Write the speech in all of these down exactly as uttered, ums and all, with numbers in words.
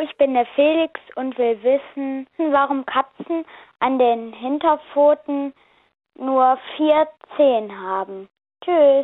ich bin der Felix und will wissen, warum Katzen an den Hinterpfoten nur vier Zehen haben. Tschüss.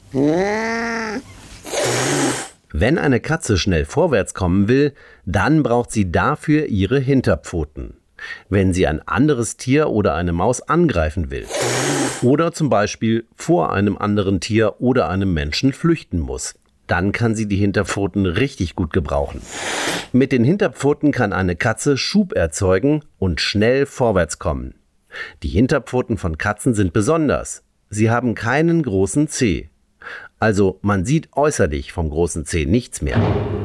Wenn eine Katze schnell vorwärts kommen will, dann braucht sie dafür ihre Hinterpfoten. Wenn sie ein anderes Tier oder eine Maus angreifen will oder zum Beispiel vor einem anderen Tier oder einem Menschen flüchten muss, dann kann sie die Hinterpfoten richtig gut gebrauchen. Mit den Hinterpfoten kann eine Katze Schub erzeugen und schnell vorwärts kommen. Die Hinterpfoten von Katzen sind besonders. Sie haben keinen großen Zeh. Also man sieht äußerlich vom großen Zeh nichts mehr.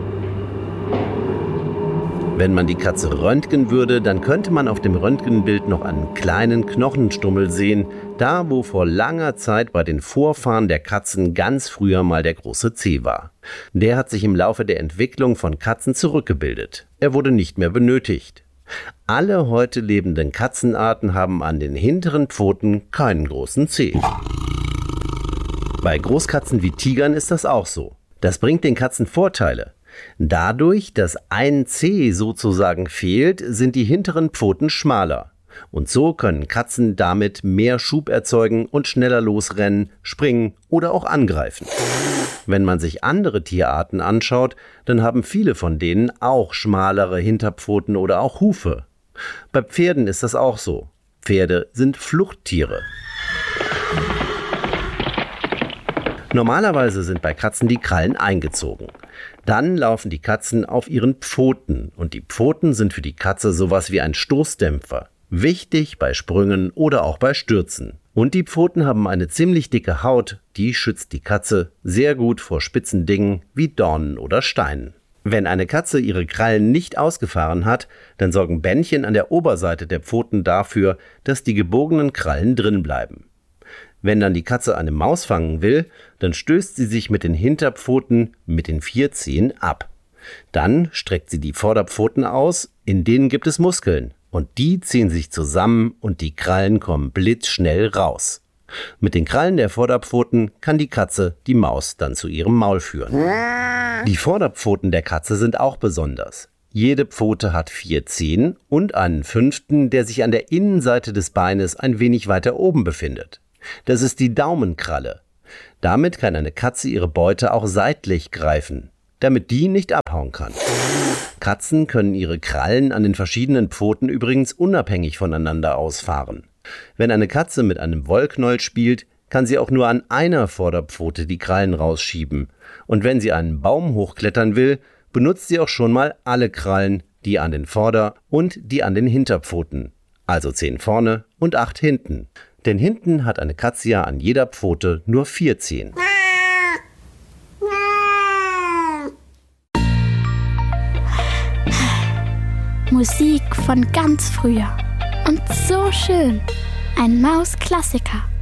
Wenn man die Katze röntgen würde, dann könnte man auf dem Röntgenbild noch einen kleinen Knochenstummel sehen, da wo vor langer Zeit bei den Vorfahren der Katzen ganz früher mal der große Zeh war. Der hat sich im Laufe der Entwicklung von Katzen zurückgebildet. Er wurde nicht mehr benötigt. Alle heute lebenden Katzenarten haben an den hinteren Pfoten keinen großen Zeh. Bei Großkatzen wie Tigern ist das auch so. Das bringt den Katzen Vorteile. Dadurch, dass ein Zeh sozusagen fehlt, sind die hinteren Pfoten schmaler. Und so können Katzen damit mehr Schub erzeugen und schneller losrennen, springen oder auch angreifen. Wenn man sich andere Tierarten anschaut, dann haben viele von denen auch schmalere Hinterpfoten oder auch Hufe. Bei Pferden ist das auch so. Pferde sind Fluchttiere. Normalerweise sind bei Katzen die Krallen eingezogen. Dann laufen die Katzen auf ihren Pfoten und die Pfoten sind für die Katze sowas wie ein Stoßdämpfer. Wichtig bei Sprüngen oder auch bei Stürzen. Und die Pfoten haben eine ziemlich dicke Haut, die schützt die Katze sehr gut vor spitzen Dingen wie Dornen oder Steinen. Wenn eine Katze ihre Krallen nicht ausgefahren hat, dann sorgen Bändchen an der Oberseite der Pfoten dafür, dass die gebogenen Krallen drin bleiben. Wenn dann die Katze eine Maus fangen will, dann stößt sie sich mit den Hinterpfoten mit den vier Zehen ab. Dann streckt sie die Vorderpfoten aus, in denen gibt es Muskeln. Und die ziehen sich zusammen und die Krallen kommen blitzschnell raus. Mit den Krallen der Vorderpfoten kann die Katze die Maus dann zu ihrem Maul führen. Die Vorderpfoten der Katze sind auch besonders. Jede Pfote hat vier Zehen und einen fünften, der sich an der Innenseite des Beines ein wenig weiter oben befindet. Das ist die Daumenkralle. Damit kann eine Katze ihre Beute auch seitlich greifen, damit die nicht abhauen kann. Katzen können ihre Krallen an den verschiedenen Pfoten übrigens unabhängig voneinander ausfahren. Wenn eine Katze mit einem Wollknäuel spielt, kann sie auch nur an einer Vorderpfote die Krallen rausschieben. Und wenn sie einen Baum hochklettern will, benutzt sie auch schon mal alle Krallen, die an den Vorder- und die an den Hinterpfoten. Also zehn vorne und acht hinten. Denn hinten hat eine Katze ja an jeder Pfote nur vier Zehen. Musik von ganz früher. Und so schön. Ein Maus-Klassiker.